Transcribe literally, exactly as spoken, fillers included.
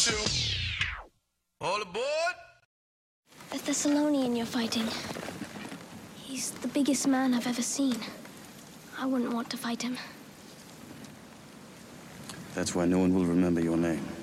All aboard! The Thessalonian you're fighting. He's the biggest man I've ever seen. I wouldn't want to fight him. That's why no one will remember your name.